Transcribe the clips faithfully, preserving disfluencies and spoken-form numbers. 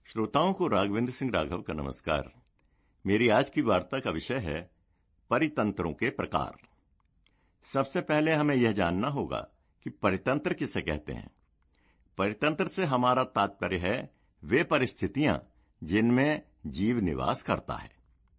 श्रोताओं को राघवेंद्र सिंह राघव का नमस्कार। मेरी आज की वार्ता का विषय है परितंत्रों के प्रकार। सबसे पहले हमें यह जानना होगा कि परितंत्र किसे कहते हैं। परितंत्र से हमारा तात्पर्य है वे परिस्थितियां जिनमें जीव निवास करता है।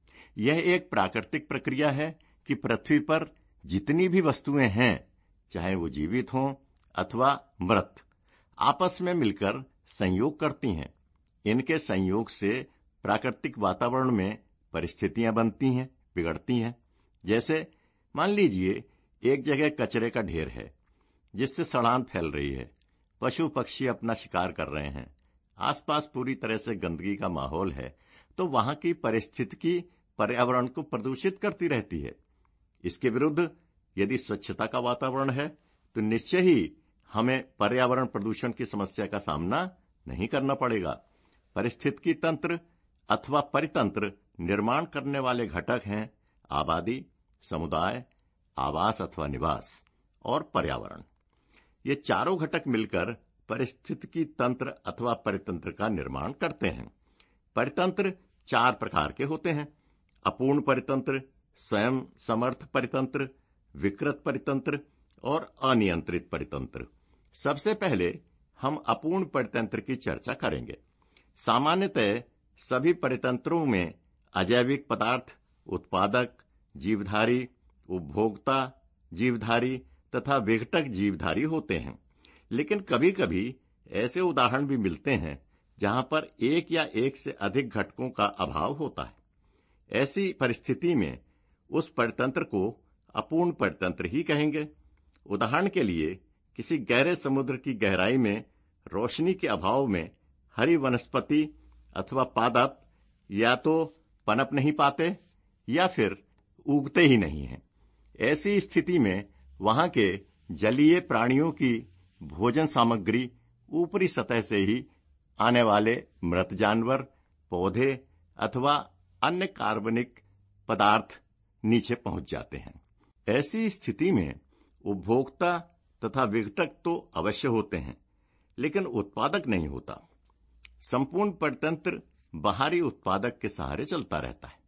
यह एक प्राकृतिक प्रक्रिया है कि पृथ्वी पर जितनी भी वस्तुएं हैं, चाहे वो जीवित हों अथवा मृत, आपस में मिलकर संयोग करती हैं। इनके संयोग से प्राकृतिक वातावरण में परिस्थितियां बनती हैं, बिगड़ती हैं। जैसे मान लीजिए एक जगह कचरे का ढेर है जिससे सड़ांध फैल रही है, पशु पक्षी अपना शिकार कर रहे हैं, आसपास पूरी तरह से गंदगी का माहौल है, तो वहां की परिस्थितिकी पर्यावरण को प्रदूषित करती रहती है। इसके विरुद्ध यदि स्वच्छता का वातावरण है तो निश्चय ही हमें पर्यावरण प्रदूषण की समस्या का सामना नहीं करना पड़ेगा। परिस्थितिकी तंत्र अथवा परितंत्र निर्माण करने वाले घटक हैं आबादी, समुदाय, आवास अथवा निवास और पर्यावरण। ये चारों घटक मिलकर परिस्थितिकी तंत्र अथवा परितंत्र का निर्माण करते हैं। परितंत्र चार प्रकार के होते हैं: अपूर्ण परितंत्र, स्वयं समर्थ परितंत्र, विकृत परितंत्र और अनियंत्रित परितंत्र। सबसे पहले हम अपूर्ण परितंत्र की चर्चा करेंगे। सामान्यतः सभी परितंत्रों में अजैविक पदार्थ, उत्पादक, जीवधारी, उपभोक्ता, जीवधारी तथा विघटक जीवधारी होते हैं। लेकिन कभी-कभी ऐसे उदाहरण भी मिलते हैं जहां पर एक या एक से अधिक घटकों का अभाव होता है। ऐसी परिस्थिति में उस परितंत्र को अपूर्ण परितंत्र ही कहेंगे। उदाहरण के लिए किसी गहरे समुद्र की गहराई में रोशनी के अभाव में हरी वनस्पति अथवा पादप या तो पनप नहीं पाते या फिर उगते ही नहीं हैं। ऐसी स्थिति में वहां के जलीय प्राणियों की भोजन सामग्री ऊपरी सतह से ही आने वाले मृत जानवर, पौधे अथवा अन्य कार्बनिक पदार्थ नीचे पहुंच जाते हैं। ऐसी स्थिति में उपभोक्ता तथा विघटक तो अवश्य होते हैं, लेकिन उत्पादक नहीं होता। संपूर्ण परितंत्र बाहरी उत्पादक के सहारे चलता रहता है।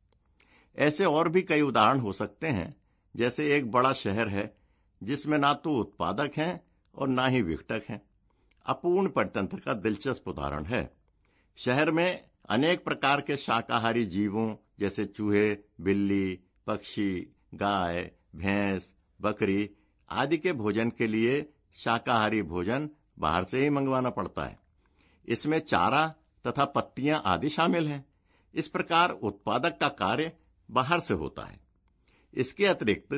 ऐसे और भी कई उदाहरण हो सकते हैं। जैसे एक बड़ा शहर है जिसमें ना तो उत्पादक हैं और ना ही विघटक हैं। अपूर्ण परितंत्र का दिलचस्प उदाहरण है। शहर में अनेक प्रकार के शाकाहारी जीवों जैसे चूहे, बिल्ली, पक्षी, गाय, भैंस, बकरी आदि के भोजन के लिए शाकाहारी भोजन बाहर से ही मंगवाना पड़ता है। इसमें चारा तथा पत्तियां आदि शामिल हैं। इस प्रकार उत्पादक का कार्य बाहर से होता है। इसके अतिरिक्त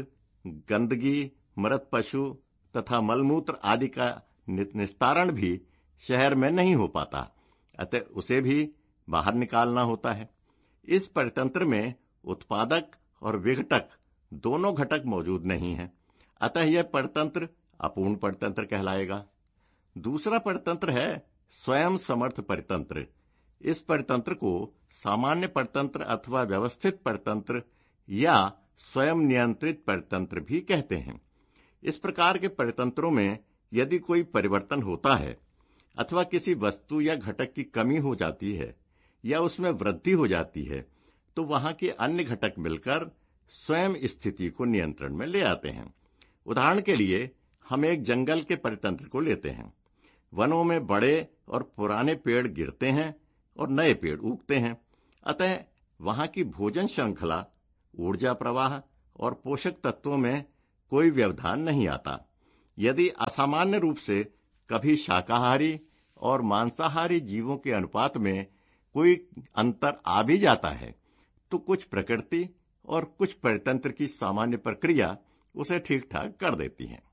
गंदगी, मृत पशु तथा मलमूत्र आदि का निस्तारण भी शहर में नहीं हो पाता, अतः उसे भी बाहर निकालना होता है। इस परितंत्र में उत्पादक और विघटक दोनों घटक मौजूद नहीं हैं, अतः यह परितंत्र अपूर्ण परितंत्र कहलाएगा। दूसरा परितंत्र है स्वयं समर्थ परितंत्र। इस परितंत्र को सामान्य परितंत्र अथवा व्यवस्थित परितंत्र या स्वयं नियंत्रित परितंत्र भी कहते हैं। इस प्रकार के परितंत्रों में यदि कोई परिवर्तन होता है अथवा किसी वस्तु या घटक की कमी हो जाती है या उसमें वृद्धि हो जाती है, तो वहां के अन्य घटक मिलकर स्वयं स्थिति को नियंत्रण में ले आते हैं। उदाहरण के लिए हम एक जंगल के परितंत्र को लेते हैं। वनों में बड़े और पुराने पेड़ गिरते हैं और नए पेड़ उगते हैं, अतः वहां की भोजन श्रृंखला, ऊर्जा प्रवाह और पोषक तत्वों में कोई व्यवधान नहीं आता। यदि असामान्य रूप से कभी शाकाहारी और मांसाहारी जीवों के अनुपात में कोई अंतर आ भी जाता है, तो कुछ प्रकृति और कुछ परितंत्र की सामान्य प्रक्रिया उसे ठीक ठाक कर देती है।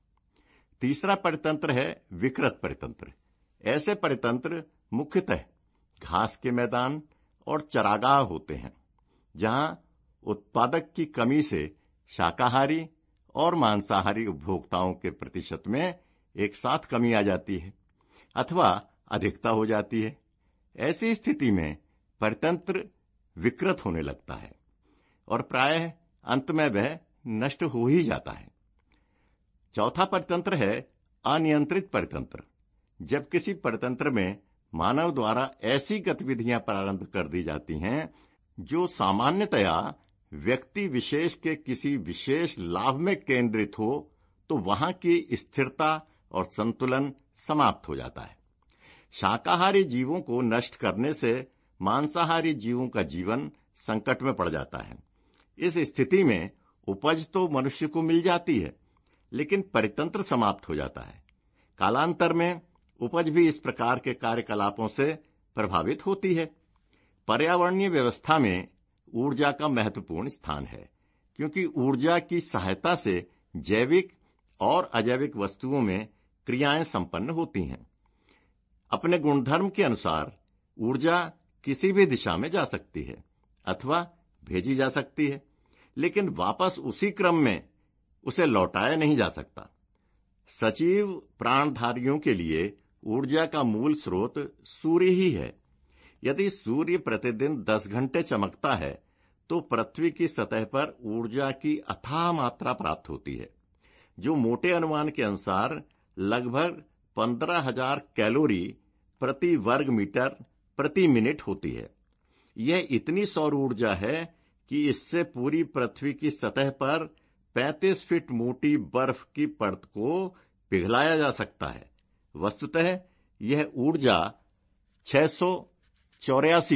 तीसरा परितंत्र है विकृत परितंत्र। ऐसे परितंत्र मुख्यतः घास के मैदान और चरागाह होते हैं, जहां उत्पादक की कमी से शाकाहारी और मांसाहारी उपभोक्ताओं के प्रतिशत में एक साथ कमी आ जाती है अथवा अधिकता हो जाती है। ऐसी स्थिति में परितंत्र विकृत होने लगता है और प्रायः अंत में वह नष्ट हो ही जाता है। चौथा परितंत्र है अनियंत्रित परितंत्र। जब किसी परितंत्र में मानव द्वारा ऐसी गतिविधियां प्रारंभ कर दी जाती हैं जो सामान्यतया व्यक्ति विशेष के किसी विशेष लाभ में केंद्रित हो, तो वहां की स्थिरता और संतुलन समाप्त हो जाता है। शाकाहारी जीवों को नष्ट करने से मांसाहारी जीवों का जीवन संकट में पड़ जाता है। इस स्थिति में उपज तो मनुष्य को मिल जाती है, लेकिन परितंत्र समाप्त हो जाता है। कालांतर में उपज भी इस प्रकार के कार्यकलापों से प्रभावित होती है। पर्यावरणीय व्यवस्था में ऊर्जा का महत्वपूर्ण स्थान है, क्योंकि ऊर्जा की सहायता से जैविक और अजैविक वस्तुओं में क्रियाएं संपन्न होती हैं। अपने गुणधर्म के अनुसार ऊर्जा किसी भी दिशा में जा सकती है अथवा भेजी जा सकती है, लेकिन वापस उसी क्रम में उसे लौटाया नहीं जा सकता। सजीव प्राणधारियों के लिए ऊर्जा का मूल स्रोत सूर्य ही है। यदि सूर्य प्रतिदिन दस घंटे चमकता है तो पृथ्वी की सतह पर ऊर्जा की अथाह मात्रा प्राप्त होती है, जो मोटे अनुमान के अनुसार लगभग पंद्रह हजार कैलोरी प्रति वर्ग मीटर प्रति मिनट होती है। यह इतनी सौर ऊर्जा है कि इससे पूरी पृथ्वी की सतह पर पैंतीस फीट मोटी बर्फ की परत को पिघलाया जा सकता है। वस्तुतः यह ऊर्जा छह सौ चौरासी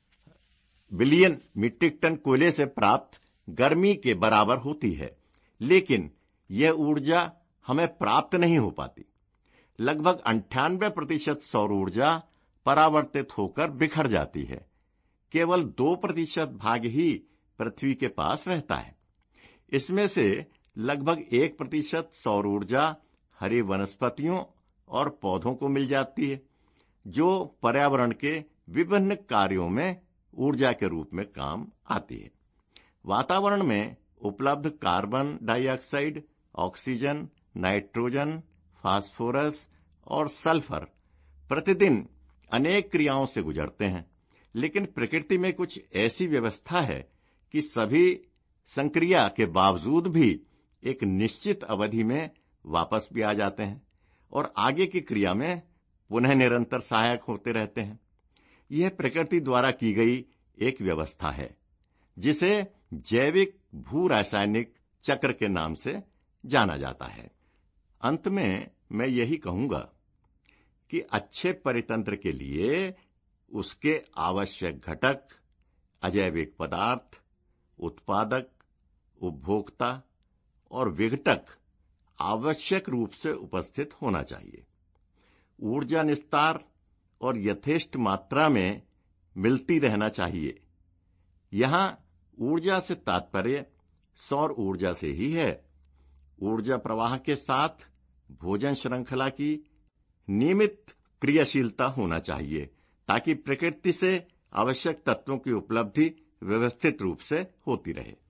बिलियन मीट्रिक टन कोयले से प्राप्त गर्मी के बराबर होती है, लेकिन यह ऊर्जा हमें प्राप्त नहीं हो पाती। लगभग अंठानवे प्रतिशत सौर ऊर्जा परावर्तित होकर बिखर जाती है। केवल दो प्रतिशत भाग ही पृथ्वी के पास रहता है। इसमें से लगभग एक प्रतिशत सौर ऊर्जा हरी वनस्पतियों और पौधों को मिल जाती है, जो पर्यावरण के विभिन्न कार्यों में ऊर्जा के रूप में काम आती है। वातावरण में उपलब्ध carbon dioxide, oxygen, nitrogen, phosphorus और सल्फर प्रतिदिन अनेक क्रियाओं से गुजरते हैं, लेकिन प्रकृति में कुछ ऐसी व्यवस्था है कि सभी संक्रिया के बावजूद भी एक निश्चित अवधि में वापस भी आ जाते हैं और आगे की क्रिया में पुनः निरंतर सहायक होते रहते हैं। यह प्रकृति द्वारा की गई एक व्यवस्था है, जिसे जैविक भू रासायनिक चक्र के नाम से जाना जाता है। अंत में मैं यही कहूंगा कि अच्छे परितंत्र के लिए उसके आवश्यक घटक, अजैविक पदार्थ, उत्पादक, उपभोक्ता और विघटक आवश्यक रूप से उपस्थित होना चाहिए। ऊर्जा निस्तार और यथेष्ट मात्रा में मिलती रहना चाहिए। यहां ऊर्जा से तात्पर्य सौर ऊर्जा से ही है। ऊर्जा प्रवाह के साथ भोजन श्रृंखला की नियमित क्रियाशीलता होना चाहिए, ताकि प्रकृति से आवश्यक तत्वों की उपलब्धि व्यवस्थित रूप से होती रहे।